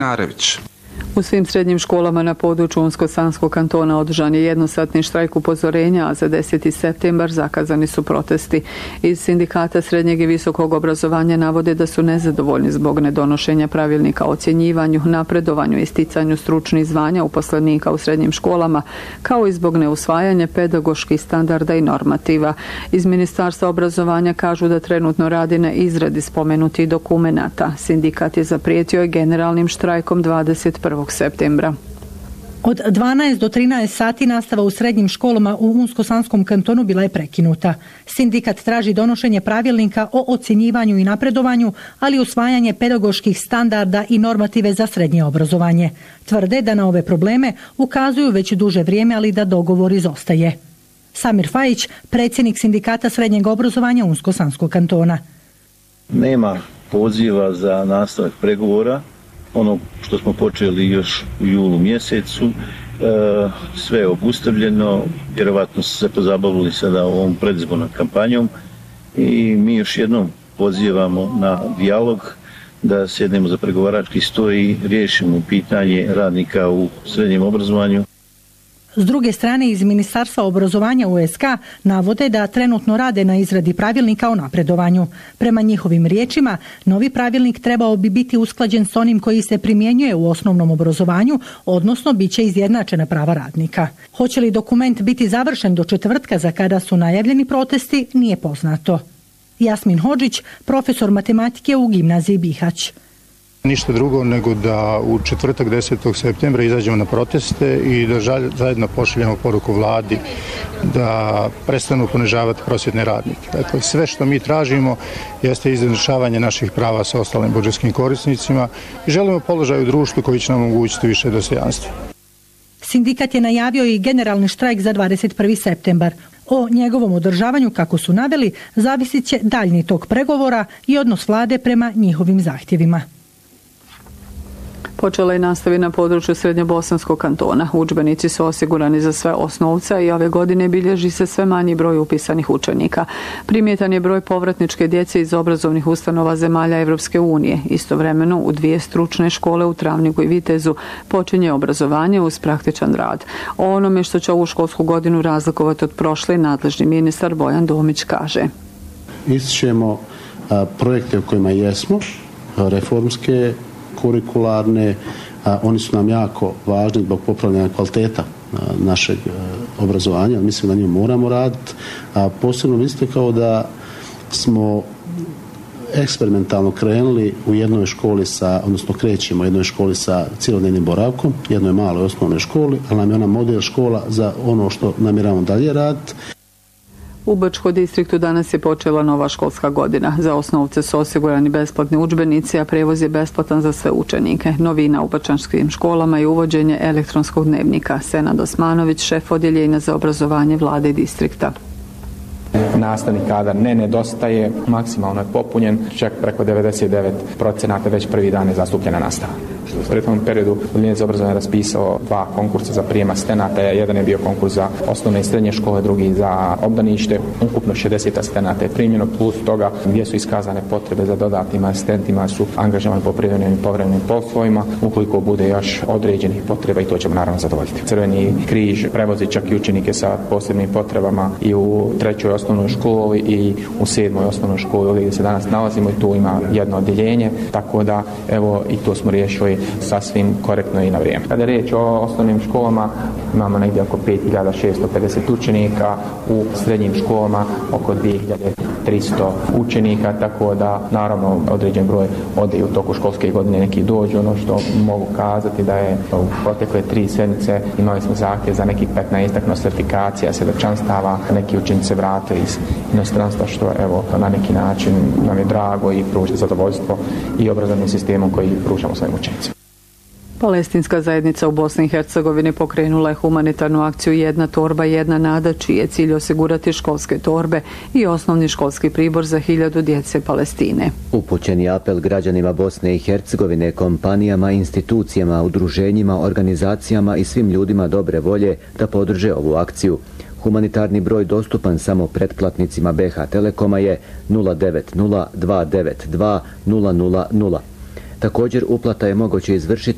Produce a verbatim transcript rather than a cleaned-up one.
Narević. U svim srednjim školama na području Unsko-Sanskog kantona održan je jednosatni štrajk upozorenja, a za deseti septembar zakazani su protesti. Iz sindikata srednjeg i visokog obrazovanja navode da su nezadovoljni zbog nedonošenja pravilnika o ocjenjivanju, napredovanju i sticanju stručnih zvanja uposlenika u srednjim školama, kao i zbog neusvajanja pedagoških standarda i normativa. Iz Ministarstva obrazovanja kažu da trenutno radi na izradi spomenutih dokumenata. Sindikat je zaprijetio generalnim štrajkom dvadeset prvog septembra. Od dvanaest do trinaest sati nastava u srednjim školama u Unsko-Sanskom kantonu bila je prekinuta. Sindikat traži donošenje pravilnika o ocjenjivanju i napredovanju, ali i usvajanje pedagoških standarda i normative za srednje obrazovanje. Tvrde da na ove probleme ukazuju već duže vrijeme, ali da dogovor izostaje. Samir Fajić, predsjednik sindikata srednjeg obrazovanja Unsko-Sanskog kantona. Nema poziva za nastavak pregovora. Ono što smo počeli još u julu mjesecu, sve je obustavljeno, vjerovatno su se pozabavili sada ovom predizbornom kampanjom i mi još jednom pozivamo na dijalog da sjednemo za pregovarački stol i riješimo pitanje radnika u srednjem obrazovanju. S druge strane, iz Ministarstva obrazovanja U S K navode da trenutno rade na izradi pravilnika o napredovanju. Prema njihovim riječima, novi pravilnik trebao bi biti usklađen s onim koji se primjenjuje u osnovnom obrazovanju, odnosno bit će izjednačena prava radnika. Hoće li dokument biti završen do četvrtka za kada su najavljeni protesti, nije poznato. Jasmin Hodžić, profesor matematike u gimnaziji Bihać. Ništa drugo nego da u četvrtak desetog septembra izađemo na proteste i da zajedno pošaljemo poruku vladi da prestanu ponižavati prosvjetne radnike. Dakle, sve što mi tražimo jeste izjednačavanje naših prava sa ostalim budžetskim korisnicima i želimo položaj u društvu koji će nam omogućiti više dostojanstva. Sindikat je najavio i generalni štrajk za dvadeset prvi septembar. O njegovom održavanju, kako su naveli, zavisit će daljnji tok pregovora i odnos vlade prema njihovim zahtjevima. Počela je nastavi na području Srednjobosanskog kantona. Udžbenici su osigurani za sve osnovce i ove godine bilježi se sve manji broj upisanih učenika. Primjetan je broj povratničke djece iz obrazovnih ustanova zemalja Evropske unije. Istovremeno u dvije stručne škole u Travniku i Vitezu počinje obrazovanje uz praktičan rad. O onome što će ovu školsku godinu razlikovati od prošle, nadležni ministar Bojan Domić kaže. Ističemo projekte u kojima jesmo, reformske, kurikularne, a, oni su nam jako važni zbog popravljanja kvaliteta a, našeg a, obrazovanja, mislim da njima moramo raditi. A posebno mislite kao da smo eksperimentalno krenuli u jednoj školi sa, odnosno krećemo u jednoj školi sa cijelodnevnim boravkom, jednoj maloj osnovnoj školi, ali nam je ona model škola za ono što namjeravamo dalje raditi. U Brčkom distriktu danas je počela nova školska godina. Za osnovce su osigurani besplatni udžbenici, a prevoz je besplatan za sve učenike. Novina u brčanskim školama je uvođenje elektronskog dnevnika. Senad Osmanović, šef odjeljenja za obrazovanje vlade distrikta. Nastavni kadar ne nedostaje, maksimalno je popunjen, čak preko devedeset devet procenata već prvi dan je zastupljena nastava. U prethodnom periodu Odjeljenje za obrazovanje raspisao dva konkursa za prijem asistenata, jedan je bio konkurs za osnovne i srednje škole, drugi za obdanište. Ukupno šezdeset asistenata je primljeno, plus toga gdje su iskazane potrebe za dodatnim asistentima su angažovani po privremenim i povremenim poslovima, ukoliko bude još određenih potreba i to ćemo naravno zadovoljiti. Crveni križ prevozi čak i učenike sa posebnim potrebama i u trećoj osnovnoj školi i u sedmoj osnovnoj školi ovdje gdje se danas nalazimo i tu ima jedno odjeljenje, tako da evo i to smo riješili sasvim korektno i na vrijeme. Kada je riječ o osnovnim školama, imamo negdje oko pet hiljada šesto pedeset učenika, u srednjim školama oko dvije hiljade tristo učenika, tako da naravno određen broj ode i u toku školske godine neki dođu. Ono što mogu kazati da je u protekle tri sedmice imali smo zahtjev za nekih petnaestak nostrifikacija, svjedočanstava, neki učenici se vrate iz inostranstva, što evo na neki način nam je drago i pruža zadovoljstvo i obrazovnim sistemom koji pružamo svojim učenicima. Palestinska zajednica u Bosni i Hercegovini pokrenula je humanitarnu akciju Jedna torba, jedna nada, čiji je cilj osigurati školske torbe i osnovni školski pribor za hiljadu djece Palestine. Upućen je apel građanima Bosne i Hercegovine, kompanijama, institucijama, udruženjima, organizacijama i svim ljudima dobre volje da podrže ovu akciju. Humanitarni broj dostupan samo pretplatnicima B H Telekoma je nula devet nula dva devet dva nula nula nula. Također uplata je moguće izvršiti